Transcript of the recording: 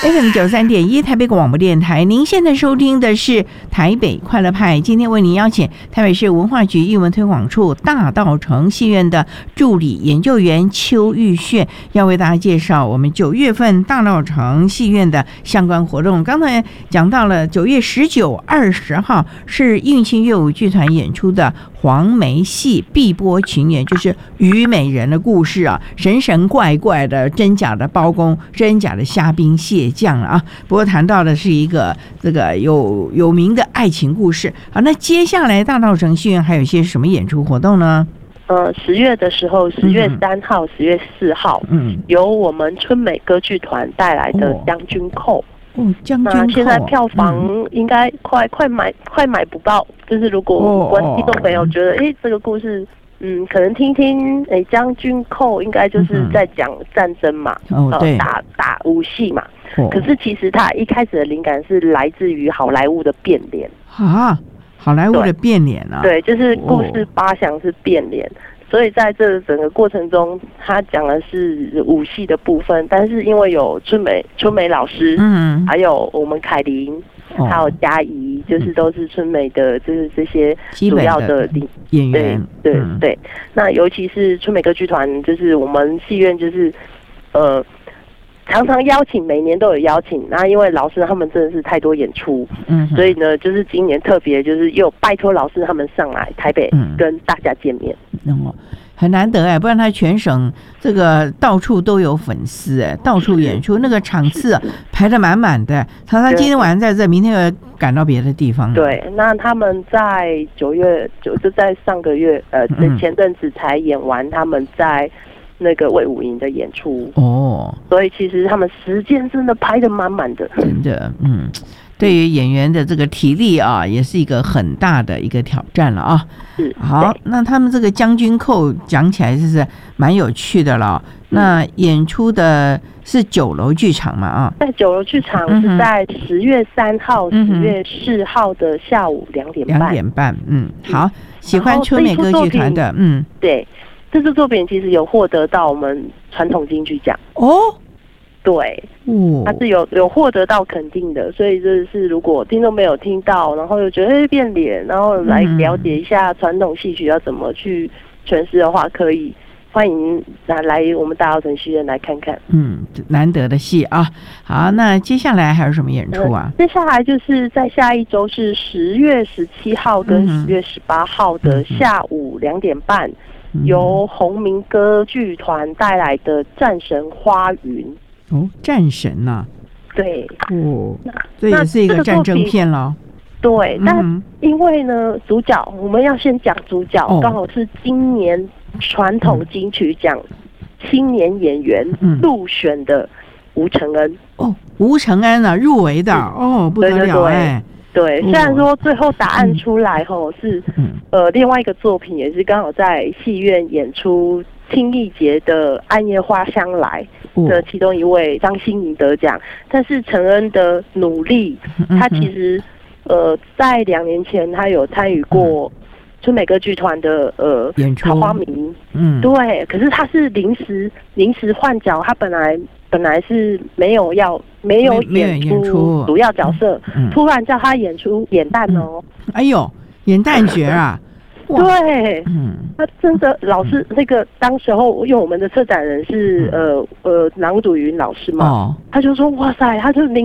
FM93.1台北广播电台，您现在收听的是台北快乐派。今天为您邀请台北市文化局艺文推广处大稻埕戏院的助理研究员邱玉炫，要为大家介绍我们9月份大稻埕戏院的相关活动。刚才讲到了9月19、20号是韵清乐舞剧团演出的黄梅戏碧波情缘，就是虞美人的故事啊，神神怪怪的，真假的包公，真假的虾兵蟹将啊。不过谈到的是一个这个有名的爱情故事。好，那接下来大稻埕戏院还有一些什么演出活动呢 ？10月的时候，10月3号、10月4号，由我们春美歌剧团带来的《将军扣》。 将军扣。 那现在票房应该快买不到，就是如果听众朋友觉得，这个故事，可能听听，将军扣应该就是在讲战争嘛，打武戏嘛。可是其实它一开始的灵感是来自于好莱坞的变脸啊，好莱坞的变脸啊， 对，就是故事8祥是变脸。所以在这整个过程中，他讲的是武戏的部分，但是因为有春美老师，还有我们凯琳，还有嘉怡，就是都是春美的，就是这些主要的演员， 对。那尤其是春美歌剧团，就是我们戏院就是常常邀请，每年都有邀请。那因为老师他们真的是太多演出，所以呢，就是今年特别就是又拜托老师他们上来台北跟大家见面。 很难得不然他全省这个到处都有粉丝到处演出，那个场次排得满满的。他今天晚上在这，明天又赶到别的地方。 对，那他们在9月就在上个月前阵子才演完他们在那个魏武营的演出所以其实他们时间真的排得满满的， 真的对于演员的这个体力啊，也是一个很大的一个挑战了啊。好，那他们这个将军扣讲起来就是蛮有趣的了。那演出的是9楼剧场嘛啊？在 9楼剧场是在10月3号、10月4号的下午2点半。2 点半，好，喜欢春美歌剧团的， 对，这支作品其实有获得到我们传统金曲奖对，它是有获得到肯定的，所以这是如果听众没有听到，然后又觉得变脸，然后来了解一下传统戏曲要怎么去诠释的话，可以欢迎来我们大稻埕戏院来看看。 难得的戏啊。好，那接下来还有什么演出啊？ 接下来就是在下一周是10月17号跟10月18号的下午2点半，由鸿明歌剧团带来的《战神花云》。 战神呐， 对， 这也是一个战争片了。 对，但因为呢，主角我们要先讲主角，刚好是今年传统金曲奖青年演员入选的吴承恩。 吴承恩啊，入围的不得了对，虽然说最后答案出来是另外一个作品，也是刚好在戏院演出听艺节的《暗夜花香来》的其中一位张馨莹得奖，但是承恩的努力，他其实在2年前他有参与过春美歌剧团的演出《 桃花迷》，对，可是他是临时换角，他本来是没有演出主要角色，突然叫他演旦演旦角啊。 对，他真的老师那个当时候，因为我们的策展人是郎祖云老师嘛，他就说哇塞，他就